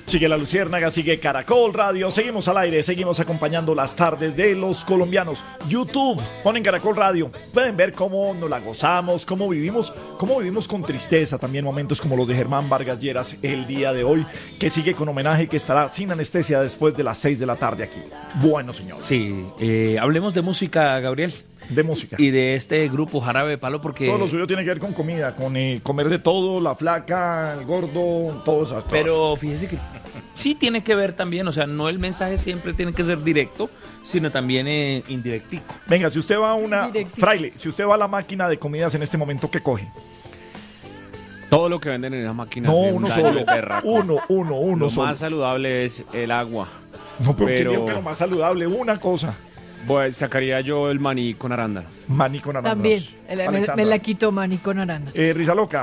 Sigue La Luciérnaga, sigue Caracol Radio, seguimos al aire, seguimos acompañando las tardes de los colombianos. YouTube, ponen Caracol Radio, pueden ver cómo nos la gozamos, cómo vivimos con tristeza, también momentos como los de Germán Vargas Lleras el día de hoy, que sigue con homenaje y que estará sin anestesia después de las 6 de la tarde aquí. Bueno, señor. Sí, hablemos de música, Gabriel. De música. Y de este grupo Jarabe de Palo, porque... Todo lo suyo tiene que ver con comida, con comer de todo, la flaca, el gordo, todo eso. Pero fíjese que sí tiene que ver también, o sea, no el mensaje siempre tiene que ser directo, sino también indirectico. Venga, si usted va a una... Fraile, si usted va a la máquina de comidas en este momento, ¿qué coge? Todo lo que venden en esa máquina. No, uno solo. Uno lo solo. más saludable es el agua. No, pero ¿qué digo que lo más saludable? Una cosa. Pues sacaría yo el maní con arándanos. Maní con arándanos. También, me la quito maní con arándanos. Risa loca.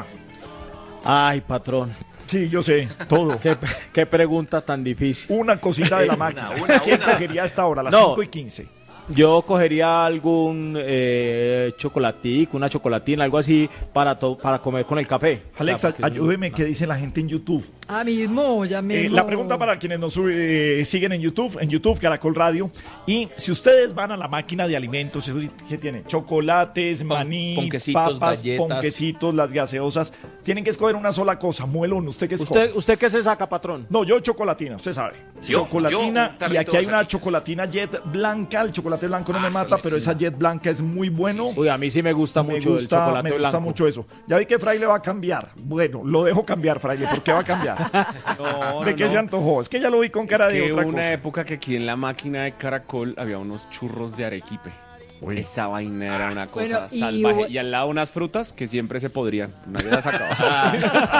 Ay, patrón. Sí, yo sé, todo. ¿Qué pregunta tan difícil? Una cosita de la máquina. ¿Quién cogería a esta hora, a las 5:15? Yo cogería algún chocolatico, una chocolatina, algo así para comer con el café. Alexa, ayúdeme, ¿qué dice la gente en YouTube? Ya mismo. La pregunta para quienes nos siguen en YouTube Caracol Radio. Y si ustedes van a la máquina de alimentos, ¿qué tiene? Chocolates, maní, ponquecitos, papas, galletas, ponquecitos, las gaseosas. Tienen que escoger una sola cosa. Muelón, ¿usted qué escoge? ¿Usted qué se saca, patrón? No, yo chocolatina, usted sabe. Chocolatina, y aquí hay una chocolatina Jet blanca. El chocolate blanco no me mata, pero esa Jet blanca es muy bueno. Uy, a mí sí me gusta mucho el chocolate blanco. Me gusta mucho eso. Ya vi que Fraile va a cambiar. Bueno, lo dejo cambiar, Fraile. ¿Por qué va a cambiar? ¿De qué se antojó? Es que ya lo vi con cara de otra cosa. Una época que aquí en la máquina de Caracol había unos churros de arequipe. Uy. Esa vaina era una cosa salvaje. Y al lado unas frutas que siempre se podrían. Nadie las acababa.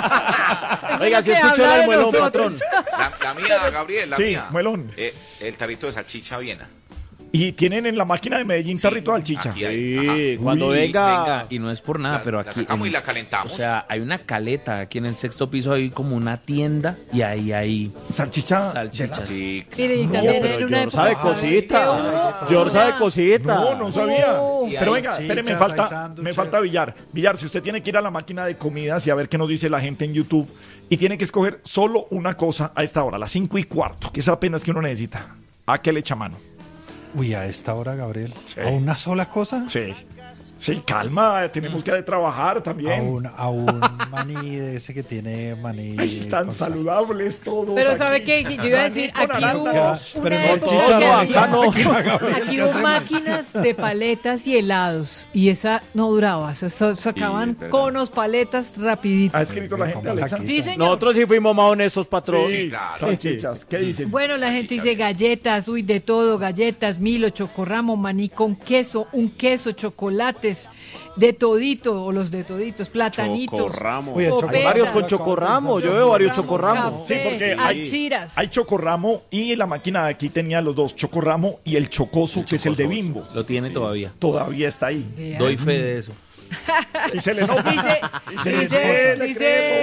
Oiga, si escuchó el muelón, patrón. La mía, Gabriel, la mía. Sí, muelón. El tarrito de salchicha Viena. Y tienen en la máquina de Medellín tarrito de salchicha. Sí, cuando venga. Y no es por nada, pero aquí... La sacamos y la calentamos. O sea, hay una caleta. Aquí en el 6º piso hay como una tienda y ahí hay... Salchicha. Sí, claro. Mire, y también en una época... sabe cosita. George sabe cosita. No sabía. Pero venga, salchichas, espere, hay me falta Villar. Villar, si usted tiene que ir a la máquina de comidas y a ver qué nos dice la gente en YouTube y tiene que escoger solo una cosa a esta hora, las 5:15, que es apenas que uno necesita. ¿A qué le echa mano? Uy, a esta hora, Gabriel. Sí. ¿A una sola cosa? Sí, calma, tenemos que trabajar también. A un maní de ese que tiene maní. Ay, tan saludables todos. Pero aquí. ¿sabe qué? Yo iba a decir, aquí hubo Pero una no, época chicharrón, que acá no. aquí hubo máquinas de paletas y helados y esa no duraba, sacaban conos, paletas rapidito. ¿Ha escrito la gente, Alexa? Sí, señor. Nosotros sí fuimos más honestos, patrón. Sí, claro. Salchichas, ¿qué dicen? Bueno, la gente dice galletas, de todo, galletas, Milo, chocorramo, maní con queso, un queso, chocolates, de todito, o los de toditos, platanitos. Chocorramo. Uy, el Copetas. Hay varios con chocorramo, yo veo varios chocorramos. Sí, porque alchiras. hay chocorramo y la máquina de aquí tenía los dos, chocorramo y el chocoso, que es el de Bimbo. Lo tiene todavía. Todavía está ahí. Vea. Doy fe de eso. Y se le nota. Dice,